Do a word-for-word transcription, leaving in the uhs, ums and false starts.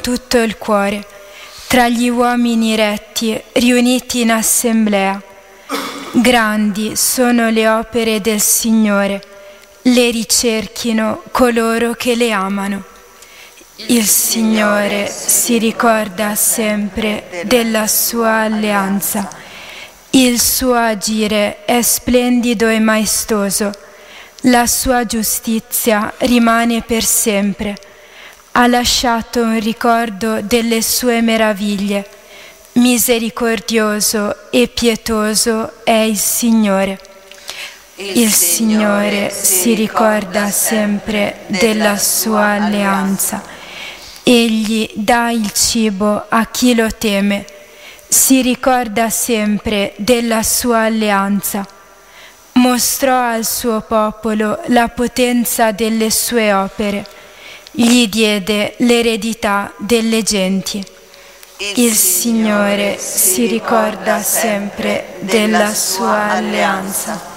tutto il cuore, tra gli uomini retti riuniti in assemblea. Grandi sono le opere del Signore, le ricerchino coloro che le amano. Il Signore si ricorda sempre della sua alleanza. Il suo agire è splendido e maestoso. La sua giustizia rimane per sempre. Ha lasciato un ricordo delle sue meraviglie. Misericordioso e pietoso è il Signore. Il Signore si ricorda sempre della sua alleanza. Egli dà il cibo a chi lo teme. Si ricorda sempre della sua alleanza. Mostrò al suo popolo la potenza delle sue opere. Gli diede l'eredità delle genti. Il Signore si ricorda sempre della sua alleanza.